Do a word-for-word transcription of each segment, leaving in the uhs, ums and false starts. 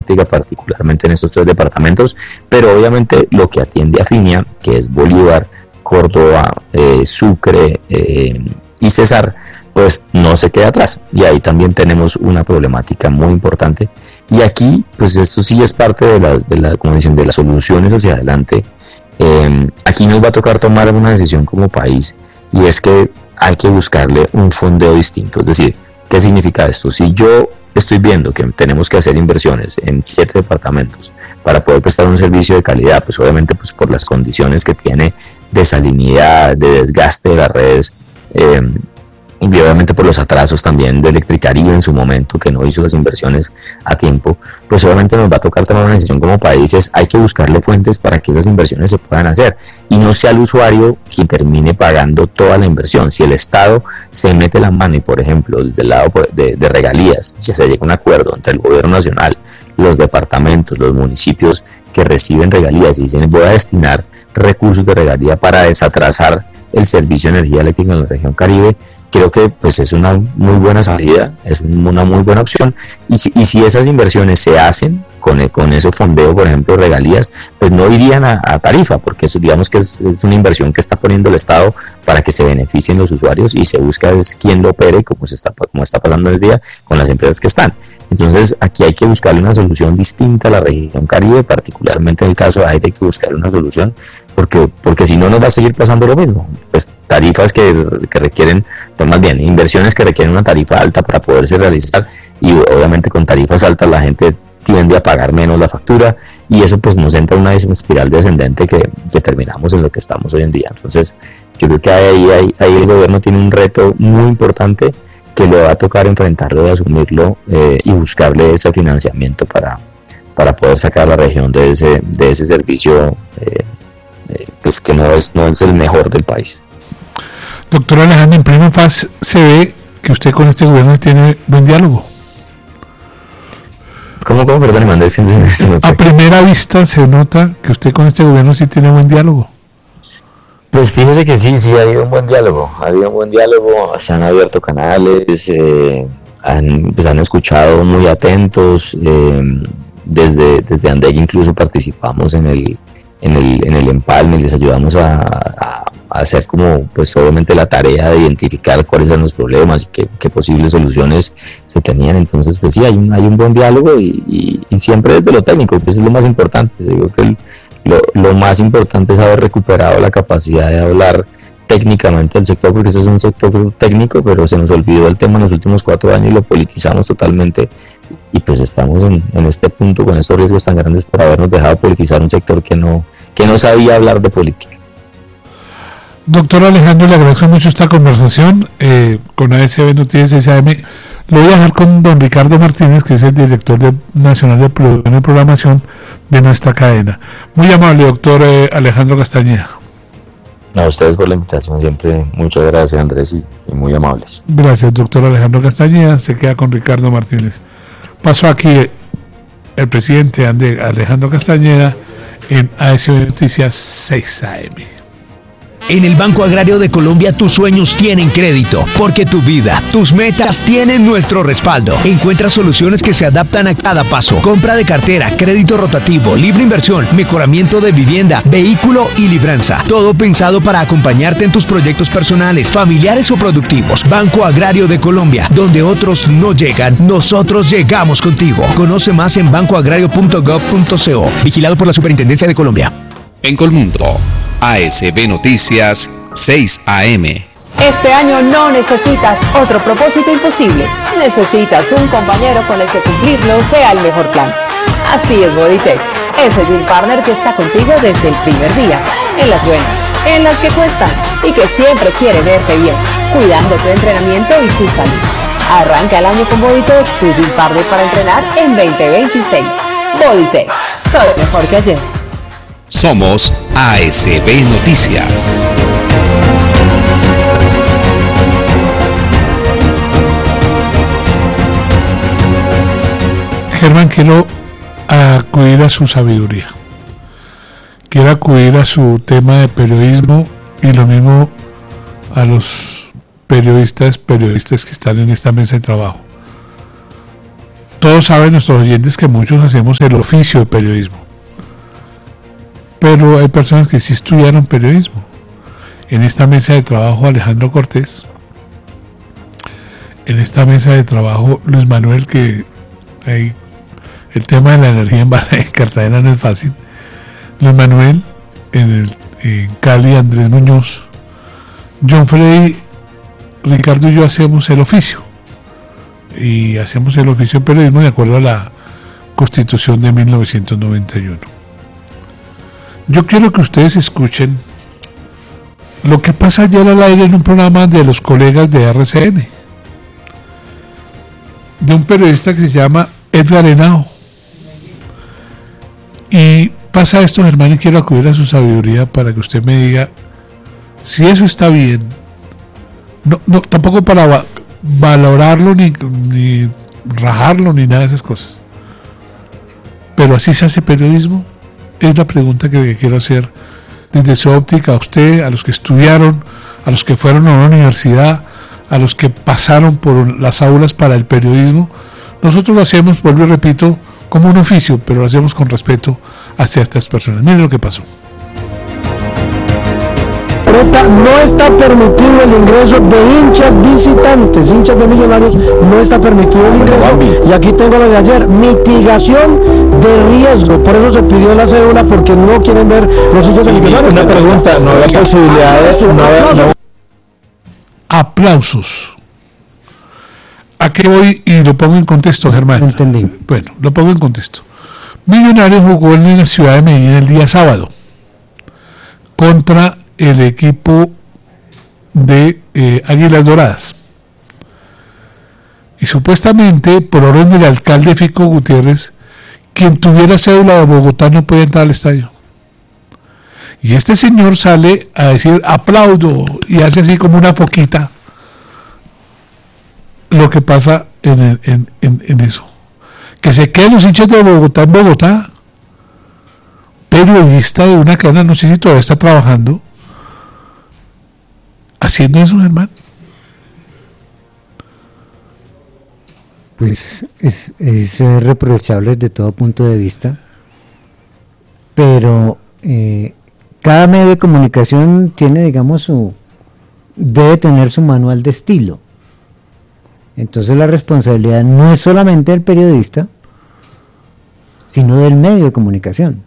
problemática, particularmente en estos tres departamentos, pero obviamente lo que atiende a Finia, que es Bolívar, Córdoba, eh, Sucre eh, y Cesar, pues no se queda atrás, y ahí también tenemos una problemática muy importante, y aquí pues esto sí es parte de la, de la, como dicen, de las soluciones hacia adelante. Eh, aquí nos va a tocar tomar una decisión como país, y es que hay que buscarle un fondeo distinto. Es decir, ¿qué significa esto? Si yo estoy viendo que tenemos que hacer inversiones en siete departamentos para poder prestar un servicio de calidad, pues obviamente pues por las condiciones que tiene de salinidad, de desgaste de las redes, eh, y obviamente por los atrasos también de Electricaribe en su momento, que no hizo las inversiones a tiempo, pues obviamente nos va a tocar tomar una decisión como países. Hay que buscarle fuentes para que esas inversiones se puedan hacer y no sea el usuario quien termine pagando toda la inversión. Si el Estado se mete la mano y, por ejemplo, desde el lado de, de regalías, si se llega a un acuerdo entre el gobierno nacional, los departamentos, los municipios que reciben regalías, y dicen voy a destinar recursos de regalía para desatrasar el servicio de energía eléctrica en la región Caribe, creo que pues es una muy buena salida, es una muy buena opción, y si, y si esas inversiones se hacen con, con ese fondeo, por ejemplo, regalías, pues no irían a, a tarifa, porque eso digamos que es, es una inversión que está poniendo el Estado para que se beneficien los usuarios, y se busca es quién lo opere, como, se está, como está pasando el día con las empresas que están. Entonces aquí hay que buscarle una solución distinta a la región Caribe, particularmente en el caso de Aire hay que buscarle una solución, porque, porque si no nos va a seguir pasando lo mismo, pues tarifas que, que requieren, pues más bien inversiones que requieren una tarifa alta para poderse realizar, y obviamente con tarifas altas la gente tiende a pagar menos la factura, y eso pues nos entra en una espiral descendente que, que terminamos en lo que estamos hoy en día. Entonces yo creo que ahí, ahí, ahí el gobierno tiene un reto muy importante que le va a tocar enfrentarlo y asumirlo, eh, y buscarle ese financiamiento para, para poder sacar a la región de ese, de ese servicio eh, eh, pues que no es, no es el mejor del país. Doctor Alejandro, en primera fase se ve que usted con este gobierno tiene buen diálogo. ¿Cómo, cómo? Perdón, mandé siempre. A primera vista se nota que usted con este gobierno sí tiene buen diálogo. Pues fíjese que sí, sí ha habido un buen diálogo, ha habido un buen diálogo, se han abierto canales, eh, han, pues han escuchado muy atentos, eh, desde, desde ANDEC incluso participamos en el, en el, en el empalme, les ayudamos a, a, a hacer como pues obviamente la tarea de identificar cuáles eran los problemas y qué, qué posibles soluciones se tenían. Entonces pues sí, hay un, hay un buen diálogo, y, y, y siempre desde lo técnico, que eso es lo más importante. Digo que el, Lo, lo más importante es haber recuperado la capacidad de hablar técnicamente del sector, porque este es un sector técnico, pero se nos olvidó el tema en los últimos cuatro años y lo politizamos totalmente, y pues estamos en, en este punto con estos riesgos tan grandes por habernos dejado politizar un sector que no, que no sabía hablar de política. Doctor Alejandro, le agradezco mucho esta conversación eh, con A S B Noticias seis A M. Lo voy a dejar con don Ricardo Martínez, que es el director de, nacional de producción y programación de nuestra cadena. Muy amable, doctor eh, Alejandro Castañeda. A ustedes por la invitación, siempre muchas gracias, Andrés, y, y muy amables. Gracias, doctor Alejandro Castañeda. Se queda con Ricardo Martínez. Pasó aquí el presidente Alejandro Castañeda en A S B Noticias seis A M. En el Banco Agrario de Colombia tus sueños tienen crédito, porque tu vida, tus metas tienen nuestro respaldo. Encuentra soluciones que se adaptan a cada paso. Compra de cartera, crédito rotativo, libre inversión, mejoramiento de vivienda, vehículo y libranza. Todo pensado para acompañarte en tus proyectos personales, familiares o productivos. Banco Agrario de Colombia, donde otros no llegan, nosotros llegamos contigo. Conoce más en banco agrario punto gov punto co. Vigilado por la Superintendencia de Colombia. En Colmundo, A S B Noticias seis A M. Este año no necesitas otro propósito imposible. Necesitas un compañero con el que cumplirlo sea el mejor plan. Así es Bodytech, ese deal partner que está contigo desde el primer día, en las buenas, en las que cuestan, y que siempre quiere verte bien, cuidando tu entrenamiento y tu salud. Arranca el año con Bodytech, tu deal partner para entrenar en veinte veintiséis. Bodytech, soy mejor que ayer. Somos A S B Noticias. Germán, quiero acudir a su sabiduría. Quiero acudir a su tema de periodismo, y lo mismo a los periodistas, periodistas que están en esta mesa de trabajo. Todos saben, nuestros oyentes, que muchos hacemos el oficio de periodismo. Pero hay personas que sí estudiaron periodismo. En esta mesa de trabajo, Alejandro Cortés. En esta mesa de trabajo, Luis Manuel, que hay, el tema de la energía en, en Cartagena no es fácil. Luis Manuel, en, el, en Cali, Andrés Muñoz, John Freddy, Ricardo y yo hacemos el oficio. Y hacemos el oficio de periodismo de acuerdo a la Constitución de mil novecientos noventa y uno. Yo quiero que ustedes escuchen lo que pasa ayer al aire en un programa de los colegas de R C N, de un periodista que se llama Edgar Henao. Y pasa esto, Germán, y quiero acudir a su sabiduría para que usted me diga si eso está bien. No, no, tampoco para va- valorarlo ni, ni rajarlo ni nada de esas cosas. Pero así se hace periodismo. Es la pregunta que, que quiero hacer desde su óptica a usted, a los que estudiaron, a los que fueron a una universidad, a los que pasaron por las aulas para el periodismo. Nosotros lo hacemos, vuelvo y repito, como un oficio, pero lo hacemos con respeto hacia estas personas. Miren lo que pasó. No está permitido el ingreso de hinchas visitantes, hinchas de Millonarios, no está permitido el ingreso. Y aquí tengo lo de ayer, mitigación de riesgo, por eso se pidió la cédula, porque no quieren ver los hinchas de Millonarios. Una pregunta, no había posibilidades, no había... No... Aplausos. ¿A qué voy? Y lo pongo en contexto, Germán. Entendí. Bueno, lo pongo en contexto. Millonarios jugó en la ciudad de Medellín el día sábado contra el equipo de eh, Águilas Doradas. Y supuestamente, por orden del alcalde Fico Gutiérrez, quien tuviera cédula de Bogotá no podía entrar al estadio. Y este señor sale a decir aplaudo y hace así como una foquita lo que pasa en, el, en, en, en eso. Que se queden los hinchas de Bogotá en Bogotá. Periodista de una cadena, no sé si todavía está trabajando, haciendo eso, hermano. Pues es, es eh, reprochable desde todo punto de vista, pero eh, cada medio de comunicación tiene, digamos, su debe tener su manual de estilo. Entonces la responsabilidad no es solamente del periodista, sino del medio de comunicación.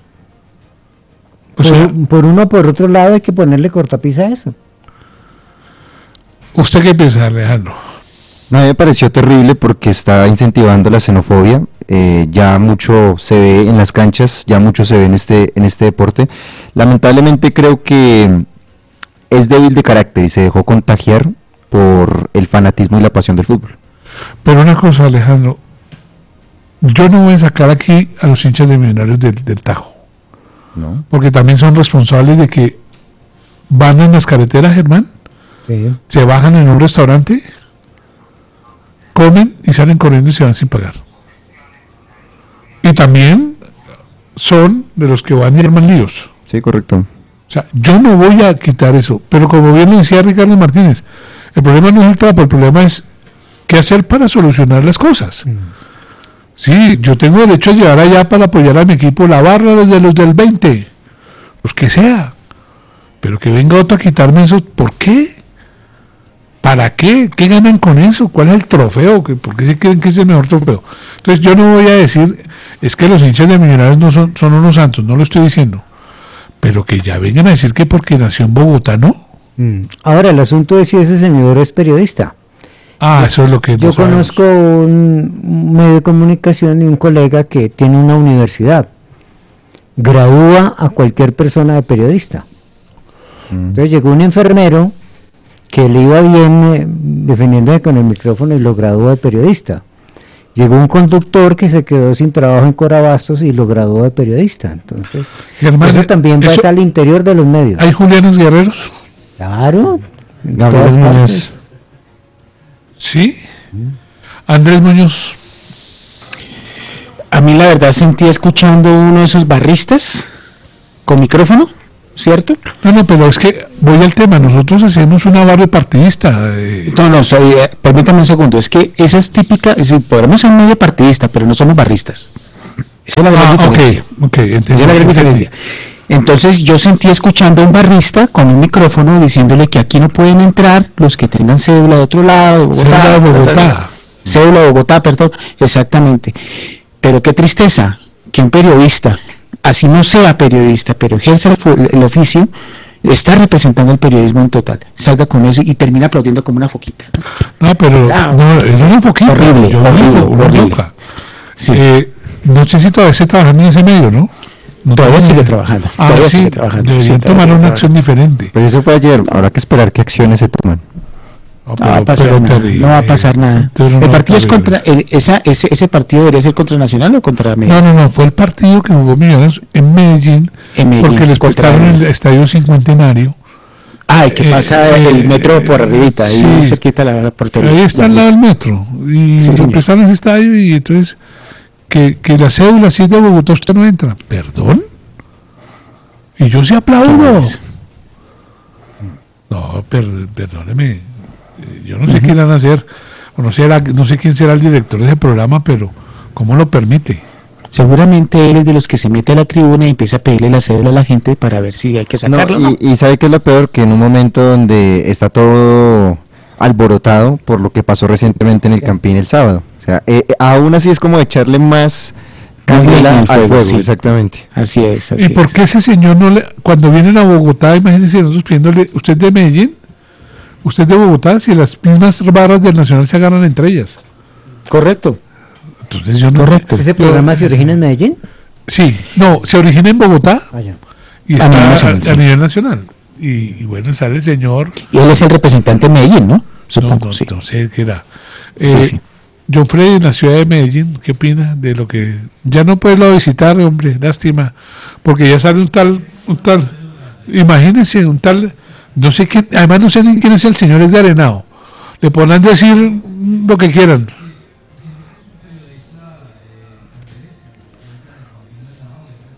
O sea, por, por uno o por otro lado hay que ponerle cortapisa a eso. ¿Usted qué piensa, Alejandro? No, me pareció terrible porque está incentivando la xenofobia. Eh, ya mucho se ve en las canchas, ya mucho se ve en este, en este deporte. Lamentablemente creo que es débil de carácter y se dejó contagiar por el fanatismo y la pasión del fútbol. Pero una cosa, Alejandro, yo no voy a sacar aquí a los hinchas de Millonarios del, del Tajo, ¿no? Porque también son responsables de que van en las carreteras, Germán, Sí. se bajan en un restaurante, comen y salen corriendo y se van sin pagar. Y también son de los que van y arman líos. Sí, correcto. O sea, yo no voy a quitar eso, pero como bien lo decía Ricardo Martínez, el problema no es el trapo, el problema es qué hacer para solucionar las cosas. Mm. Sí, yo tengo derecho a llegar allá para apoyar a mi equipo, la barra desde los del veinte, los que sea, pero que venga otro a quitarme eso, ¿por qué? ¿Para qué? ¿Qué ganan con eso? ¿Cuál es el trofeo? ¿Por qué se creen que es el mejor trofeo? Entonces yo no voy a decir, es que los hinchas de Millonarios no son, son unos santos, no lo estoy diciendo, pero que ya vengan a decir que porque nació en Bogotá, ¿no? Mm. Ahora, el asunto es si ese señor es periodista. Ah, yo, eso es lo que yo no sabemos. conozco un medio de comunicación y un colega que tiene una universidad, gradúa a cualquier persona de periodista. Mm. Entonces llegó un enfermero que le iba bien eh, defendiéndose con el micrófono y lo graduó de periodista. Llegó un conductor que se quedó sin trabajo en Corabastos y lo graduó de periodista. Entonces, Germán, eso también eso, pasa al interior de los medios. ¿Hay Julianes Guerreros? Claro. Gabriel Muñoz. ¿Sí? Andrés Muñoz. A mí la verdad sentí escuchando uno de esos barristas con micrófono ¿cierto? No, no, pero es que voy al tema, nosotros hacemos una barrio partidista. Eh. No, no, soy, eh, permítame un segundo, es que esa es típica, es decir, podemos ser medio partidista, pero no somos barristas. Esa es la gran ah, diferencia. Ok, ok, esa es la gran diferencia. Entonces yo sentí escuchando a un barrista con un micrófono diciéndole que aquí no pueden entrar los que tengan cédula de otro lado, de Bogotá, cédula de Bogotá. Cédula de Bogotá, perdón, exactamente. Pero qué tristeza que un periodista, así no sea periodista, pero ejerza el, el oficio, está representando el periodismo en total, salga con eso y termina aplaudiendo como una foquita. No, pero Ah, no, es una foquita. horrible, yo horrible, una horrible. foca. Sí. Eh, no sé si todavía se trabaja en ese medio, ¿no? No Todavía tengo sigue idea. trabajando. Ah, Todavía sí, sigue trabajando. deberían Sí, todavía tomar sigue una acción diferente. Pues eso fue ayer, habrá que esperar qué acciones se toman. No, No va a pasar pero nada, terrible. no va a pasar nada. Pero no, El partido es terrible. contra, el- esa, ese, ese partido debería ser contra Nacional o contra Medellín. No, no, no, fue el partido que jugó Millonarios en Medellín, En Medellín, porque les contra prestaron Medellín. el estadio cincuentenario. Ah, el que Eh, pasa eh, el metro por arribita, ahí sí. cerquita de la portería. Ahí está Ya, al lado del listo. metro. Y Sí, le señor. prestaron ese estadio y entonces que, que la cédula si es de Bogotá usted no entra. ¿Perdón? Y yo sí aplaudo. No, per, perdóneme. Eh, Yo no sé qué irán a hacer. O no, sé, no sé quién será el director de ese programa, pero ¿cómo lo permite? Seguramente él es de los que se mete a la tribuna y empieza a pedirle la cédula a la gente para ver si hay que No, sacarlo. ¿no? y, y sabe que es lo peor, que en un momento donde está todo alborotado por lo que pasó recientemente en el Campín el sábado. O sea, eh, eh, aún así es como echarle más Más leña candela al al fuego, fuego, sí. exactamente. Así es, así ¿Y por es. qué ese señor no le, cuando vienen a Bogotá, imagínense nosotros pidiéndole, usted es de Medellín, usted es de Bogotá, si las mismas barras del Nacional se agarran entre ellas? Correcto. Entonces yo no... Correcto. ¿Ese programa se origina en Medellín? Sí, no, se origina en Bogotá Vaya. y A está nivel a, nacional, a sí. nivel nacional. Y, y bueno, sale el señor, Y él es el representante de Medellín, ¿no? no, Supongo, no, sí. no sé qué era. Sí, Eh, sí. John Freddy en la ciudad de Medellín, ¿qué opina de lo que... Ya no puede irlo a visitar, hombre, lástima, porque ya sale un tal, un tal, imagínense, un tal, no sé quién, además no sé ni quién es el señor, es de Arenado. Le podrán decir lo que quieran.